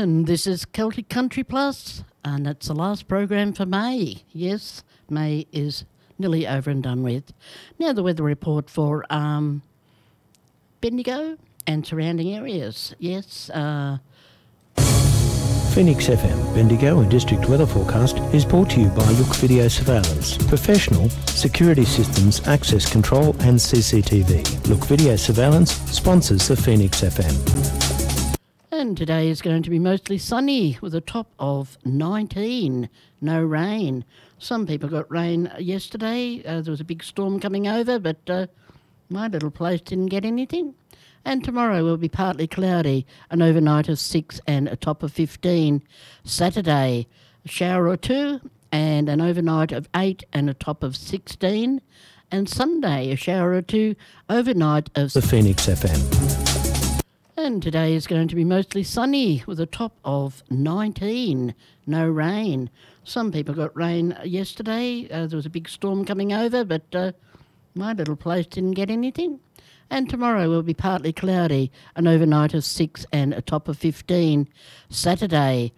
And this is Celtic Country Plus, and it's the last program for May. Yes, May is nearly over and done with. Now the weather report for Bendigo and surrounding areas. Yes, Phoenix FM, Bendigo and District Weather Forecast is brought to you by Look Video Surveillance. Professional security systems, access control and CCTV. Look Video Surveillance sponsors the Phoenix FM. And today is going to be mostly sunny with a top of 19. No rain. Some people got rain yesterday. There was a big storm coming over, but my little place didn't get anything. And tomorrow will be partly cloudy, an overnight of 6 and a top of 15. Saturday, a shower or two and an overnight of 8 and a top of 16. And Sunday, a shower or two, overnight of... The Phoenix FM. And today is going to be mostly sunny with a top of 19. No rain. Some people got rain yesterday. There was a big storm coming over, but my little place didn't get anything. And tomorrow will be partly cloudy, an overnight of 6 and a top of 15. Saturday,